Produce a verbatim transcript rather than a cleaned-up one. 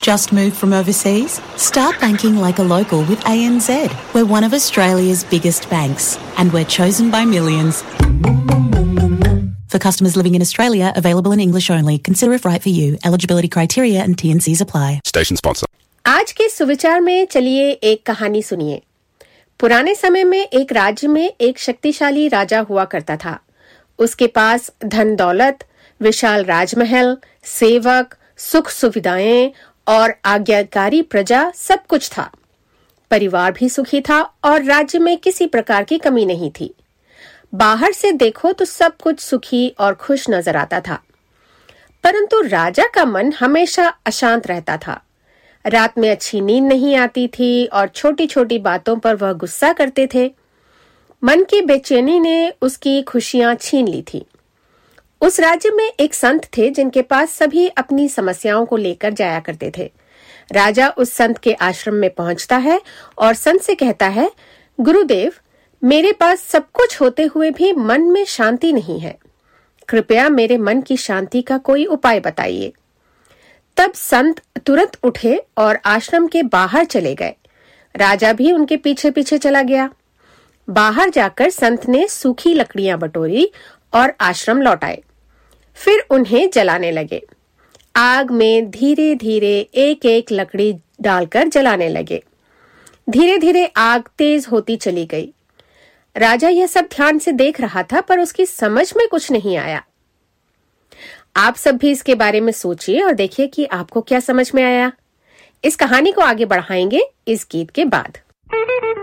Just moved from overseas? Start banking like a local with A N Z. We're one of Australia's biggest banks, and we're chosen by millions. For customers living in Australia, available in English only. Consider if right for you. Eligibility criteria and T and C's apply. Station sponsor. आज के सुविचार में चलिए एक कहानी सुनिए। पुराने समय में एक राज्य में एक शक्तिशाली राजा हुआ करता था। उसके पास धन दौलत, विशाल राजमहल, सेवक, सुख सुविधाएं और आज्ञाकारी प्रजा सब कुछ था। परिवार भी सुखी था और राज्य में किसी प्रकार की कमी नहीं थी। बाहर से देखो तो सब कुछ सुखी और खुश नजर आता था, परंतु राजा का मन हमेशा अशांत रहता था। रात में अच्छी नींद नहीं आती थी और छोटी छोटी बातों पर वह गुस्सा करते थे। मन की बेचैनी ने उसकी खुशियां छीन ली थी। उस राज्य में एक संत थे जिनके पास सभी अपनी समस्याओं को लेकर जाया करते थे। राजा उस संत के आश्रम में पहुंचता है और संत से कहता है, गुरुदेव, मेरे पास सब कुछ होते हुए भी मन में शांति नहीं है। कृपया मेरे मन की शांति का कोई उपाय बताइए। तब संत तुरंत उठे और आश्रम के बाहर चले गए। राजा भी उनके पीछे पीछे चला गया। बाहर जाकर संत ने सूखी लकड़ियां बटोरी और आश्रम लौटाए। फिर उन्हें जलाने लगे। आग में धीरे धीरे एक एक लकड़ी डालकर जलाने लगे। धीरे धीरे आग तेज होती चली गई। राजा यह सब ध्यान से देख रहा था, पर उसकी समझ में कुछ नहीं आया। आप सब भी इसके बारे में सोचिए और देखिए कि आपको क्या समझ में आया। इस कहानी को आगे बढ़ाएंगे इस गीत के बाद।